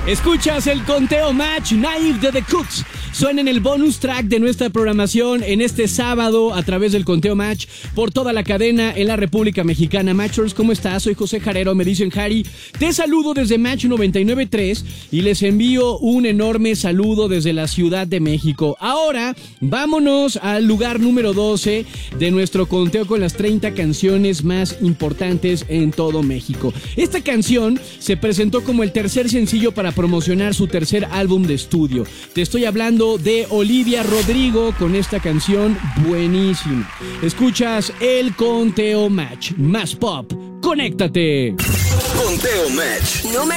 Escuchas el conteo Match Naive de The Cooks. Suena en el bonus track de nuestra programación en este sábado a través del conteo Match por toda la cadena en la República Mexicana. Matchers, ¿cómo estás? Soy José Jarero, me dicen Harry. Te saludo desde Match 99.3 y les envío un enorme saludo desde la Ciudad de México. Ahora, vámonos al lugar número 12 de nuestro conteo con las 30 canciones más importantes en todo México. Esta canción se presentó como el tercer sencillo para promocionar su tercer álbum de estudio. Te estoy hablando de Olivia Rodrigo con esta canción buenísima. Escuchas el conteo Match, más pop. ¡Conéctate! Conteo Match.